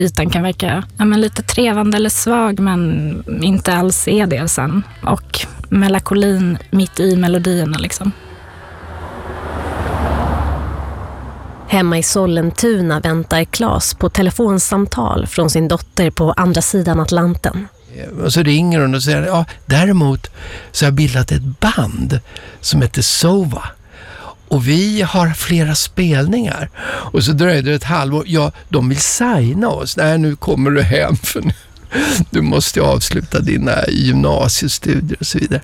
Ytan kan verka lite trevande eller svag, men inte alls är det sen. Och melankolin mitt i melodierna liksom. Hemma i Sollentuna väntar Claes på telefonsamtal från sin dotter på andra sidan Atlanten. Och så ringer hon och säger, ja, däremot så har jag bildat ett band som heter Sova. Och vi har flera spelningar. Och så dröjde det ett halvår. Ja, de vill signa oss. Nej, nu kommer du hem för nu. Du måste avsluta dina gymnasiestudier och så vidare.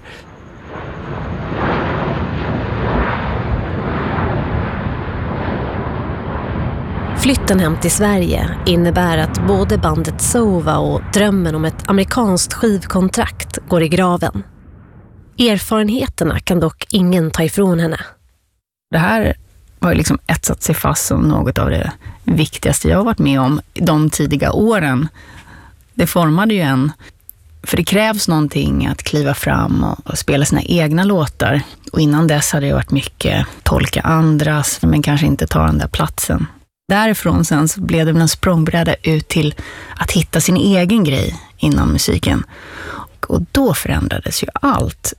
Flytten hem till Sverige innebär att både bandet Sova och drömmen om ett amerikanskt skivkontrakt går i graven. Erfarenheterna kan dock ingen ta ifrån henne. Det här har ju liksom etsat sig fast som något av det viktigaste jag har varit med om de tidiga åren. Det formade ju en, för det krävs någonting att kliva fram och spela sina egna låtar. Och innan dess hade det varit mycket tolka andras, men kanske inte ta den där platsen. Därifrån sen så blev det en språngbräda ut till att hitta sin egen grej inom musiken. Och då förändrades ju allt.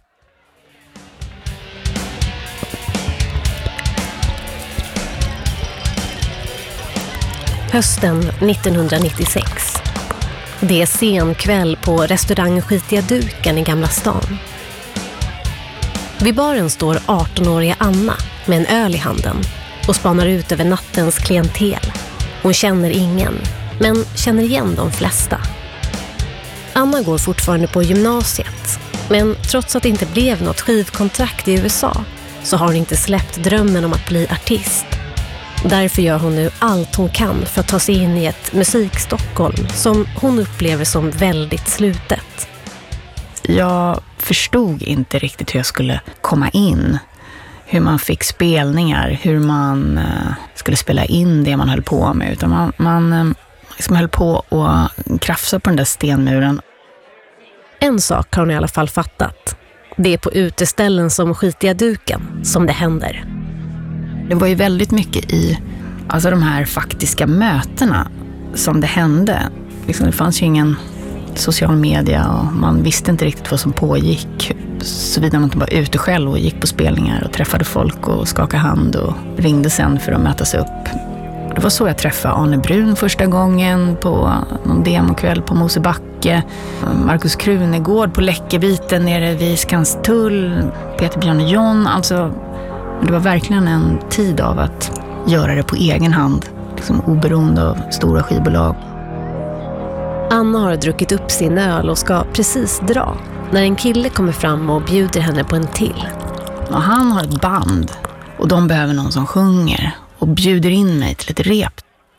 Hösten 1996. Det är sen kväll på restaurang Skitiga duken i Gamla stan. Vid baren står 18-åriga Anna med en öl i handen och spanar ut över nattens klientel. Hon känner ingen, men känner igen de flesta. Anna går fortfarande på gymnasiet, men trots att det inte blev något skivkontrakt i USA så har hon inte släppt drömmen om att bli artist. Därför gör hon nu allt hon kan för att ta sig in i ett musikstockholm som hon upplever som väldigt slutet. Jag förstod inte riktigt hur jag skulle komma in. Hur man fick spelningar, hur man skulle spela in det man höll på med. Utan man liksom höll på och krafsa på den där stenmuren. En sak har hon i alla fall fattat. Det är på uteställen som Skitiga duken som det händer. Det var ju väldigt mycket i alltså de här faktiska mötena som det hände. Liksom, det fanns ju ingen social media och man visste inte riktigt vad som pågick. Såvida man inte var ute själv och gick på spelningar och träffade folk och skakade hand och ringde sen för att mötas upp. Det var så jag träffade Arne Brun första gången på någon demokväll på Mosebacke. Markus Krunegård på Läckebiten nere vid Skanstull. Peter Björn John. Alltså, det var verkligen en tid av att göra det på egen hand. Liksom oberoende av stora skivbolag. Anna har druckit upp sin öl och ska precis dra när en kille kommer fram och bjuder henne på en till. Och han har ett band och de behöver någon som sjunger och bjuder in mig till ett rep.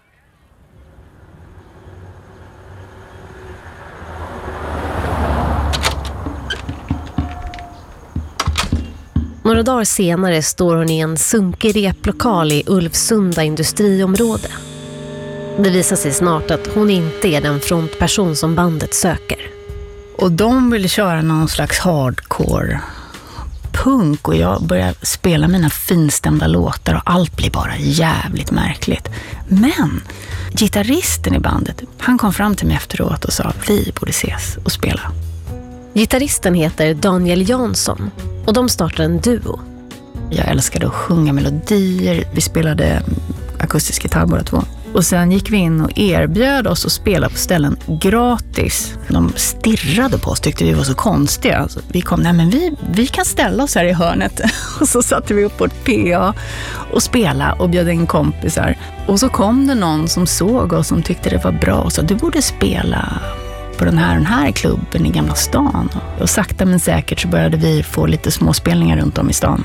Några dagar senare står hon i en sunkig replokal i Ulvsunda industriområde. Det visar sig snart att hon inte är den frontperson som bandet söker. Och de ville köra någon slags hardcore punk och jag börjar spela mina finstämda låtar och allt blir bara jävligt märkligt. Men gitarristen i bandet, han kom fram till mig efteråt och sa vi borde ses och spela. Gitarristen heter Daniel Jansson och de startade en duo. Jag älskade att sjunga melodier, vi spelade akustisk gitarr båda två. Och sen gick vi in och erbjöd oss att spela på ställen gratis. De stirrade på oss, tyckte vi var så konstiga. Alltså, vi kom, nej men vi kan ställa oss här i hörnet. Och så satte vi upp på ett PA och spela och bjöd in kompisar. Och så kom det någon som såg oss som tyckte det var bra och sa du borde spela på den här klubben i Gamla stan. Och sakta men säkert så började vi få lite småspelningar runt om i stan.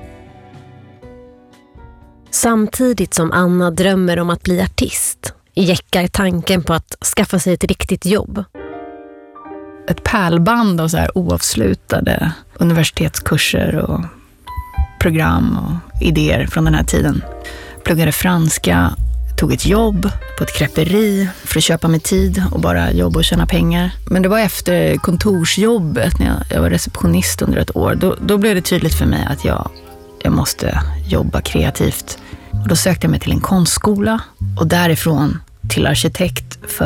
Samtidigt som Anna drömmer om att bli artist jäckar tanken på att skaffa sig ett riktigt jobb. Ett pärlband av så här oavslutade universitetskurser och program och idéer från den här tiden. Pluggade franska, tog ett jobb på ett kräperi för att köpa mig tid och bara jobba och tjäna pengar. Men det var efter kontorsjobbet när jag var receptionist under ett år. Då blev det tydligt för mig att jag måste jobba kreativt. Och då sökte jag mig till en konstskola och därifrån till arkitekt för